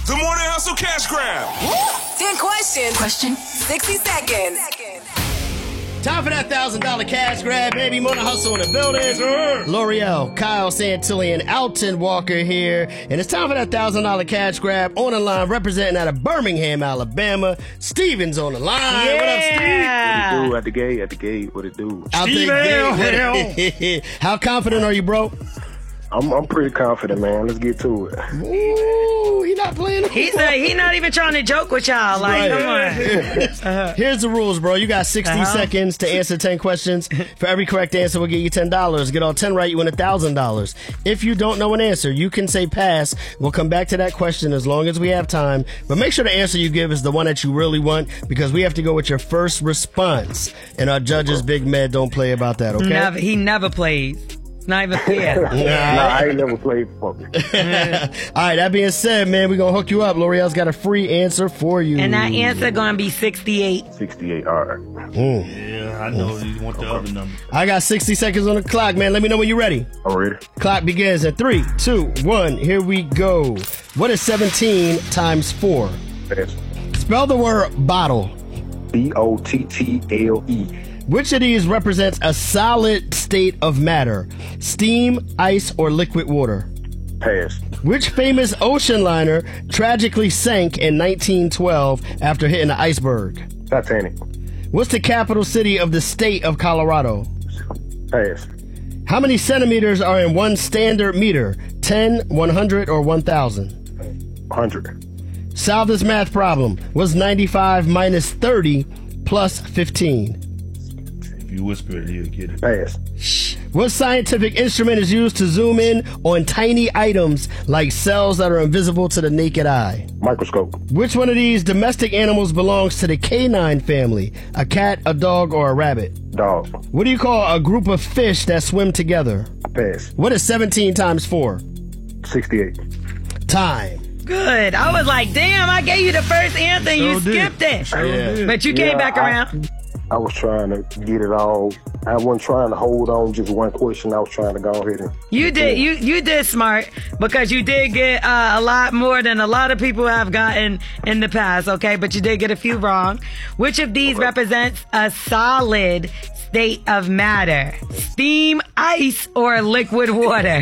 The Morning Hustle Cash Grab. 10 questions. Question. 60 seconds. Time for that $1,000 cash grab, baby. Morning Hustle in the building. L'Oreal, Kyle Santillan, Alton Walker here. And it's time for that $1,000 cash grab. On the line, representing out of Birmingham, Alabama. Steven's on the line. Yeah. What up, Steve? What it do? At the gate. What it do? Out the gate. How confident are you, bro? I'm pretty confident, man. Let's get to it. Ooh, he not playing. He's not even trying to joke with y'all. Like, come on. Here's the rules, bro. You got 60 seconds to answer 10 questions. For every correct answer, we'll get you $10. Get all 10 right, you win $1,000. If you don't know an answer, you can say pass. We'll come back to that question as long as we have time. But make sure the answer you give is the one that you really want, because we have to go with your first response. And our judges, Big Med, don't play about that, okay? He never plays. It's not even fair. Nah, I ain't never played before. All right, that being said, man, we're going to hook you up. L'Oreal's got a free answer for you. And that answer going to be 68. 68, all right. Yeah, I know you want the other number. I got 60 seconds on the clock, man. Let me know when you're ready. I'm ready. Clock begins at 3, 2, 1. Here we go. What is 17 times 4? Pass. Spell the word bottle. B-O-T-T-L-E. Which of these represents a solid state of matter? Steam, ice, or liquid water? Pass. Which famous ocean liner tragically sank in 1912 after hitting an iceberg? Titanic. What's the capital city of the state of Colorado? Pass. How many centimeters are in one standard meter? 10, 100, or 1,000? 100. Solve this math problem. What's 95 minus 30 plus 15? If you whisper it, he'll get it. Pass. What scientific instrument is used to zoom in on tiny items like cells that are invisible to the naked eye? Microscope. Which one of these domestic animals belongs to the canine family? A cat, a dog, or a rabbit? Dog. What do you call a group of fish that swim together? Pass. What is 17 times 4? 68. Time. Good. I was like, damn, I gave you the first answer and you skipped it. Yeah. But you came back around. I was trying to get it all. I wasn't trying to hold on just one question. I was trying to go ahead and... You did. You did smart, because you did get a lot more than a lot of people have gotten in the past, okay? But you did get a few wrong. Which of these represents a solid state of matter? Steam, ice, or liquid water?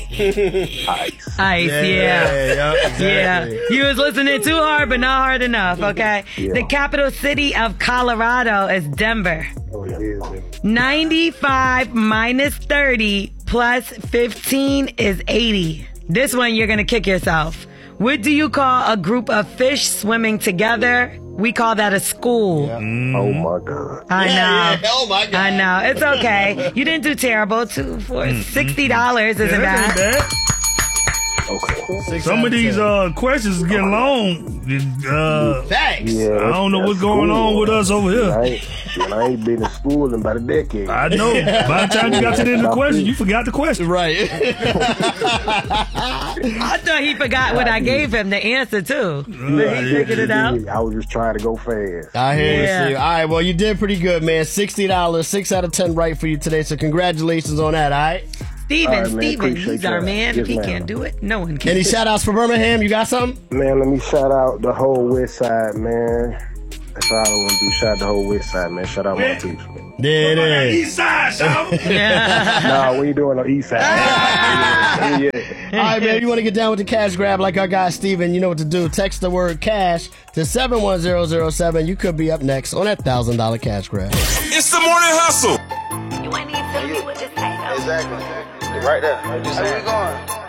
Ice. Ice, yeah. Exactly. You was listening too hard, but not hard enough, okay? Yeah. The capital city of Colorado is Denver. Oh, yeah. 95 minus 30 plus 15 is 80. This one you're going to kick yourself. What do you call a group of fish swimming together? We call that a school. Oh, my God. I know. Yeah. Oh, my God. I know. It's okay. You didn't do terrible. For $60 isn't bad. Okay. Some of these questions is getting long. Thanks. Yeah, I don't know what's going on with us over here. I ain't been in school in about a decade. I know. By the time you got to the end of the question, you forgot the question. Right. I thought he forgot what I gave him, the answer, too. But he figured it out. I was just trying to go fast. I hear you, Yeah. Steve. All right, well, you did pretty good, man. $60, 6 out of 10 right for you today, so congratulations on that, all right? Steven, man, appreciate he's our y'all. man. Yes, If he ma'am. can't do it, no one can. Any shout-outs for Birmingham? You got something? Man, let me shout out the whole West Side, man. That's all I want to do. Shout out the whole West Side, man. Shout out my teams, man. There it is. East side, Sean. Nah, we ain't doing no East Side. Yeah. All right, man, you want to get down with the cash grab like our guy Steven, you know what to do. Text the word cash to 71007. You could be up next on that $1,000 cash grab. It's the Morning Hustle. You ain't even tell me what to say, though. Exactly. Right there. Where we going?